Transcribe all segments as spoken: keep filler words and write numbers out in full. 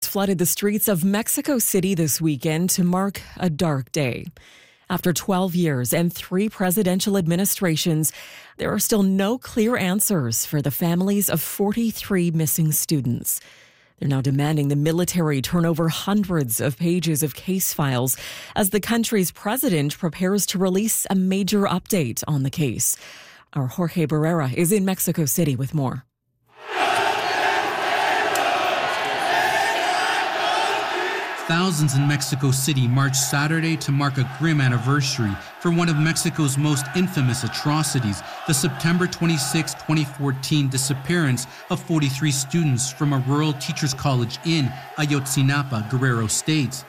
flooded the streets of Mexico City this weekend to mark a dark day. After twelve years and three presidential administrations, there are still no clear answers for the families of forty-three missing students. They're now demanding the military turn over hundreds of pages of case files as the country's president prepares to release a major update on the case. Our Jorge Barrera is in Mexico City with more. Thousands in Mexico City marched Saturday to mark a grim anniversary for one of Mexico's most infamous atrocities, the September twenty-sixth, twenty fourteen disappearance of forty-three students from a rural teachers' college in Ayotzinapa, Guerrero State.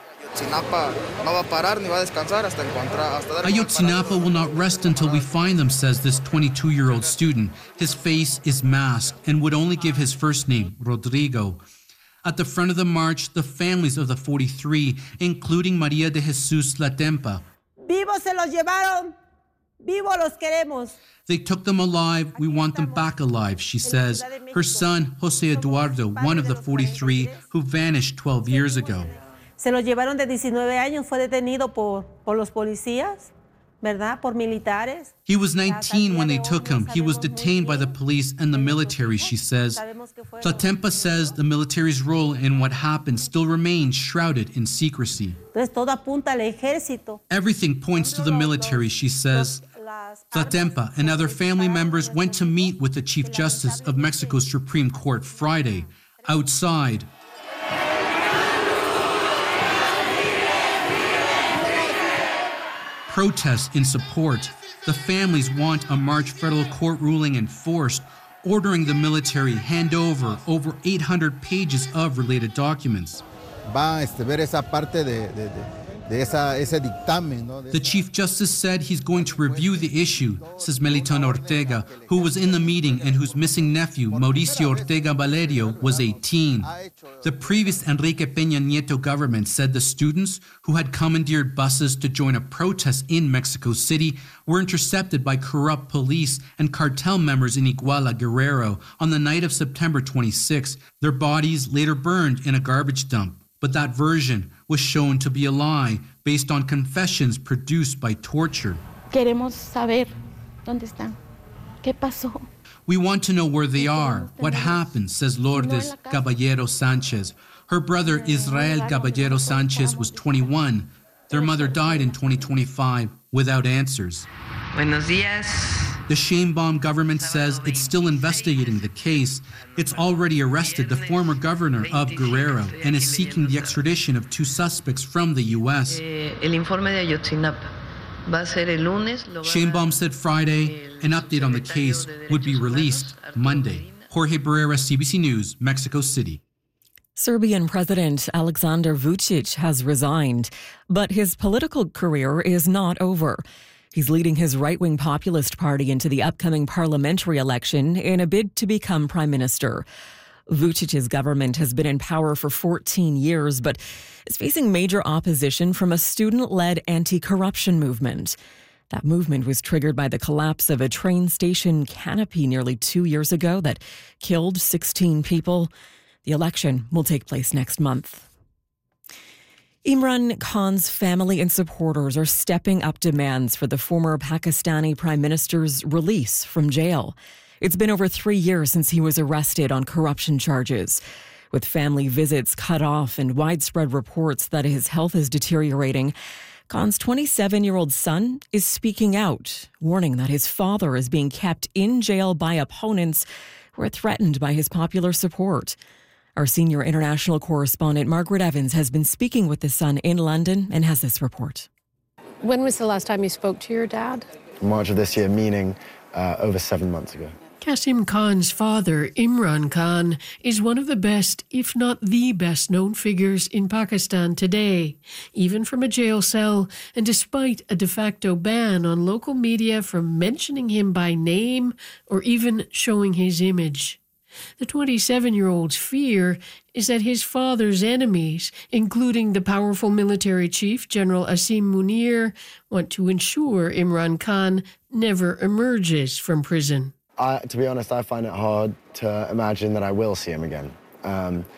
Ayotzinapa will not rest until we find them, says this twenty-two-year-old student. His face is masked and would only give his first name, Rodrigo. At the front of the march, the families of the forty-three, including Maria de Jesus Latempa. Vivos se los llevaron, vivos los queremos. They took them alive, we want them back alive, she says. Her son, Jose Eduardo, one of the forty-three who vanished twelve years ago. Se los llevaron de diecinueve años, fue detenido por, por los policías. ¿Verdad? Por militares. He was nineteen when they took him. He was detained by the police and the military, she says. Latempa says the military's role in what happened still remains shrouded in secrecy. Everything points to the military, she says. Latempa and other family members went to meet with the Chief Justice of Mexico's Supreme Court Friday. Outside, protests in support. The families want a March federal court ruling enforced, ordering the military hand over over eight hundred pages of related documents. The Chief Justice said he's going to review the issue, says Melitón Ortega, who was in the meeting and whose missing nephew, Mauricio Ortega Valerio, was eighteen. The previous Enrique Peña Nieto government said the students who had commandeered buses to join a protest in Mexico City were intercepted by corrupt police and cartel members in Iguala, Guerrero, on the night of September twenty-sixth. Their bodies later burned in a garbage dump. But that version was shown to be a lie based on confessions produced by torture. Queremos saber dónde están. ¿Qué pasó? We want to know where they are, what happened, says Lourdes Caballero Sanchez. Her brother Israel Caballero Sanchez was twenty-one. Their mother died in twenty twenty-five without answers. Buenos días. The Sheinbaum government says it's still investigating the case. It's already arrested the former governor of Guerrero and is seeking the extradition of two suspects from the U S. Sheinbaum said Friday an update on the case would be released Monday. Jorge Barrera, C B C News, Mexico City. Serbian President Aleksandar Vučić has resigned, but his political career is not over. He's leading his right-wing populist party into the upcoming parliamentary election in a bid to become prime minister. Vučić's government has been in power for fourteen years, but is facing major opposition from a student-led anti-corruption movement. That movement was triggered by the collapse of a train station canopy nearly two years ago that killed sixteen people. The election will take place next month. Imran Khan's family and supporters are stepping up demands for the former Pakistani prime minister's release from jail. It's been over three years since he was arrested on corruption charges. With family visits cut off and widespread reports that his health is deteriorating, Khan's twenty-seven-year-old son is speaking out, warning that his father is being kept in jail by opponents who are threatened by his popular support. Our senior international correspondent, Margaret Evans, has been speaking with the son in London and has this report. When was the last time you spoke to your dad? March of this year, meaning uh, over seven months ago. Qasim Khan's father, Imran Khan, is one of the best, if not the best known figures in Pakistan today, even from a jail cell, and despite a de facto ban on local media from mentioning him by name or even showing his image. The twenty-seven-year-old's fear is that his father's enemies, including the powerful military chief, General Asim Munir, want to ensure Imran Khan never emerges from prison. I, to be honest, I find it hard to imagine that I will see him again. Um,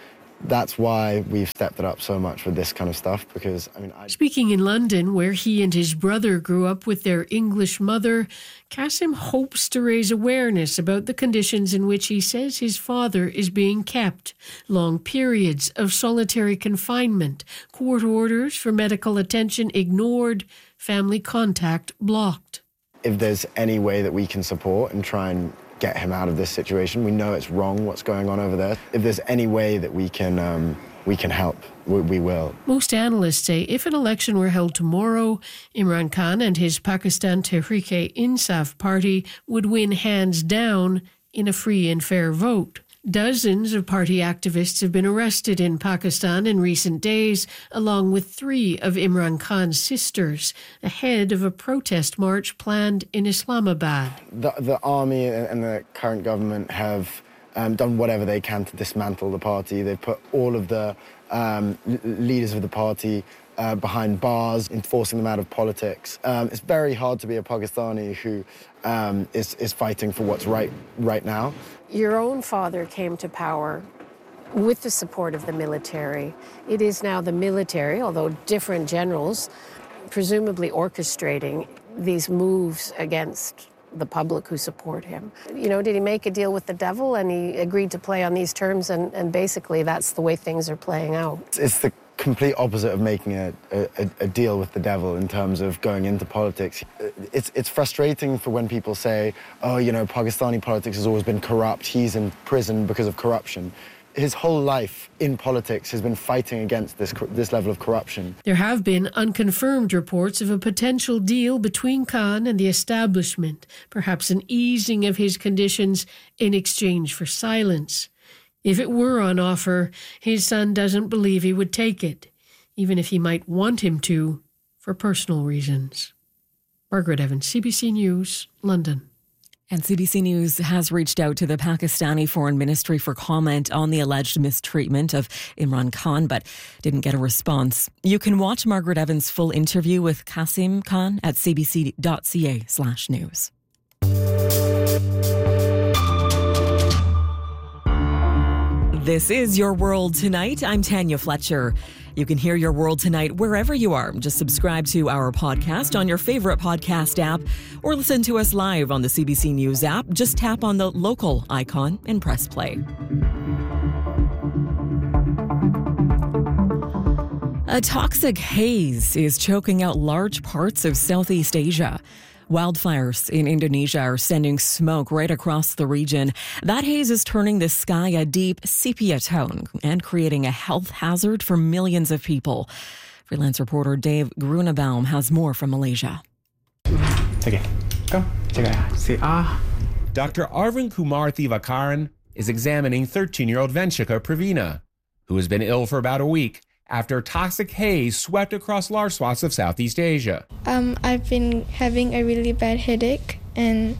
that's why we've stepped it up so much with this kind of stuff, because, I mean... I... Speaking in London, where he and his brother grew up with their English mother, Qasim hopes to raise awareness about the conditions in which he says his father is being kept. Long periods of solitary confinement, court orders for medical attention ignored, family contact blocked. If there's any way that we can support and try and get him out of this situation, we know it's wrong what's going on over there. If there's any way that we can um, we can help, we, we will. Most analysts say if an election were held tomorrow, Imran Khan and his Pakistan Tehreek-e-Insaf party would win hands down in a free and fair vote. Dozens of party activists have been arrested in Pakistan in recent days, along with three of Imran Khan's sisters, ahead of a protest march planned in Islamabad. The, the army and the current government have um, done whatever they can to dismantle the party. They've put all of the um, leaders of the party uh, behind bars, enforcing them out of politics. Um, it's very hard to be a Pakistani who um, is, is fighting for what's right right now. Your own father came to power with the support of the military. It is now the military, although different generals, presumably orchestrating these moves against the public who support him. You know, did he make a deal with the devil and he agreed to play on these terms, and, and basically that's the way things are playing out? It's the complete opposite of making a, a, a deal with the devil in terms of going into politics. It's, it's frustrating for when people say, oh, you know, Pakistani politics has always been corrupt, he's in prison because of corruption. His whole life in politics has been fighting against this, this level of corruption. There have been unconfirmed reports of a potential deal between Khan and the establishment, perhaps an easing of his conditions in exchange for silence. If it were on offer, his son doesn't believe he would take it, even if he might want him to, for personal reasons. Margaret Evans, C B C News, London. And C B C News has reached out to the Pakistani Foreign Ministry for comment on the alleged mistreatment of Imran Khan, but didn't get a response. You can watch Margaret Evans' full interview with Qasim Khan at cbc.ca slash news. This is Your World Tonight. I'm Tanya Fletcher. You can hear Your World Tonight wherever you are. Just subscribe to our podcast on your favorite podcast app or listen to us live on the C B C News app. Just tap on the local icon and press play. A toxic haze is choking out large parts of Southeast Asia. Wildfires in Indonesia are sending smoke right across the region. That haze is turning the sky a deep sepia tone and creating a health hazard for millions of people. Freelance reporter Dave Grunebaum has more from Malaysia. Okay, come. See, ah. Doctor Arvind Kumar Thivakaran is examining thirteen-year-old Venchika Pravina, who has been ill for about a week after toxic haze swept across large swaths of Southeast Asia. Um, I've been having a really bad headache, and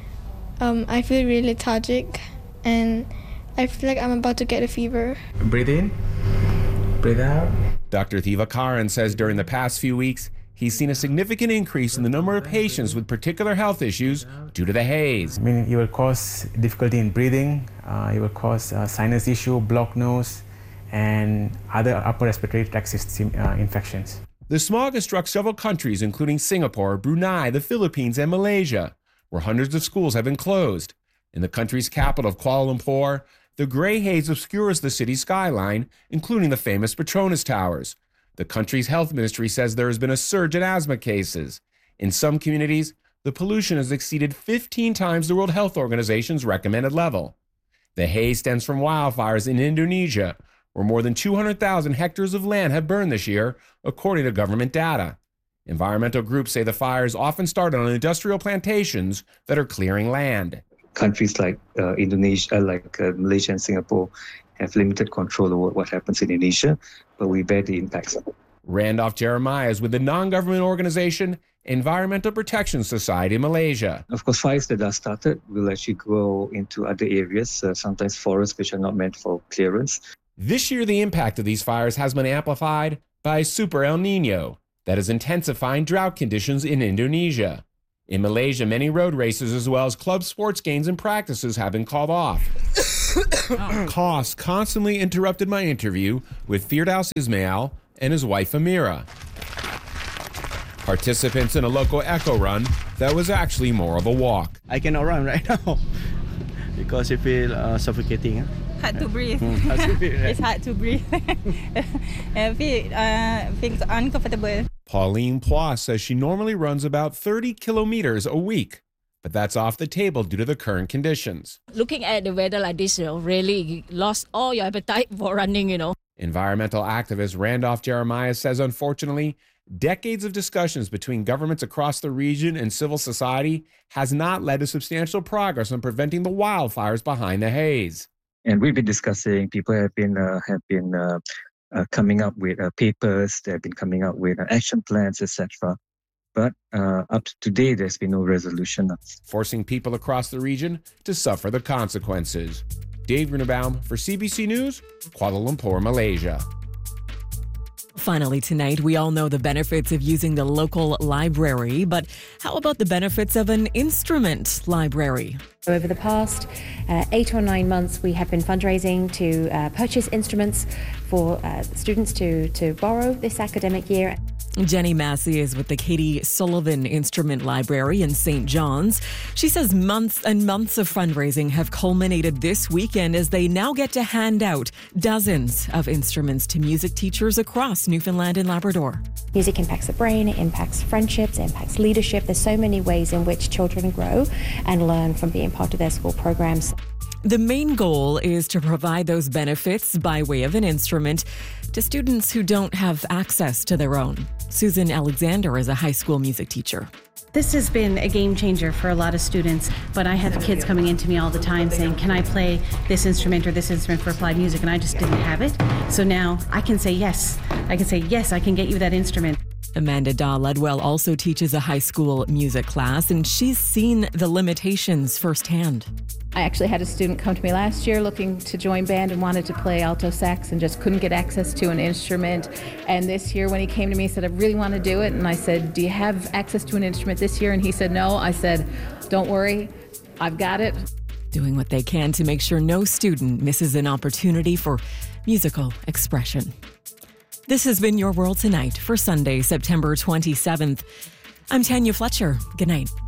um, I feel really lethargic, and I feel like I'm about to get a fever. Breathe in, breathe out. Doctor Thivakaran says during the past few weeks, he's seen a significant increase in the number of patients with particular health issues due to the haze. I mean, it will cause difficulty in breathing, uh, it will cause uh, sinus issue, blocked nose, and other upper respiratory tract system uh, infections. The smog has struck several countries, including Singapore, Brunei, the Philippines, and Malaysia, where hundreds of schools have been closed. In the country's capital of Kuala Lumpur, the gray haze obscures the city's skyline, including the famous Petronas Towers. The country's health ministry says there has been a surge in asthma cases. In some communities, the pollution has exceeded fifteen times the World Health Organization's recommended level. The haze stems from wildfires in Indonesia, where more than two hundred thousand hectares of land have burned this year, according to government data. Environmental groups say the fires often started on industrial plantations that are clearing land. Countries like uh, Indonesia, like uh, Malaysia and Singapore have limited control over what happens in Indonesia, but we bear the impacts. Randolph Jeremiah is with the non-government organization Environmental Protection Society Malaysia. Of course, fires that are started will actually grow into other areas, uh, sometimes forests which are not meant for clearance. This year, the impact of these fires has been amplified by Super El Nino that is intensifying drought conditions in Indonesia. In Malaysia, many road races as well as club sports games and practices have been called off. Coughs constantly interrupted my interview with Firdaus Ismail and his wife Amira, participants in a local echo run that was actually more of a walk. I cannot run right now because I feel uh, suffocating. Huh? Hard to breathe. Mm, hard to breathe right? It's hard to breathe. I feel, uh, feels uncomfortable. Pauline Ploss says she normally runs about thirty kilometers a week, but that's off the table due to the current conditions. Looking at the weather like this, you know, really lost all your appetite for running, you know. Environmental activist Randolph Jeremiah says, unfortunately, decades of discussions between governments across the region and civil society has not led to substantial progress on preventing the wildfires behind the haze. And we've been discussing, people have been uh, have been uh, uh, coming up with uh, papers, they've been coming up with uh, action plans, et cetera. But uh, up to today, there's been no resolution. Forcing people across the region to suffer the consequences. Dave Grunebaum for C B C News, Kuala Lumpur, Malaysia. Finally tonight, we all know the benefits of using the local library, but how about the benefits of an instrument library? Over the past uh, eight or nine months, we have been fundraising to uh, purchase instruments for uh, students to, to borrow this academic year. Jenny Massey is with the Katie Sullivan Instrument Library in Saint John's. She says months and months of fundraising have culminated this weekend as they now get to hand out dozens of instruments to music teachers across Newfoundland and Labrador. Music impacts the brain, it impacts friendships, it impacts leadership. There's so many ways in which children grow and learn from being part of their school programs. The main goal is to provide those benefits by way of an instrument to students who don't have access to their own. Susan Alexander is a high school music teacher. This has been a game changer for a lot of students, but I have kids coming into me all the time saying, can I play this instrument or this instrument for applied music? And I just didn't have it. So now I can say yes. I can say, yes, I can get you that instrument. Amanda Daw-Ludwell also teaches a high school music class, and she's seen the limitations firsthand. I actually had a student come to me last year looking to join band and wanted to play alto sax and just couldn't get access to an instrument. And this year when he came to me, he said, I really want to do it. And I said, do you have access to an instrument this year? And he said, no. I said, don't worry, I've got it. Doing what they can to make sure no student misses an opportunity for musical expression. This has been Your World Tonight for Sunday, September twenty-seventh. I'm Tanya Fletcher. Good night.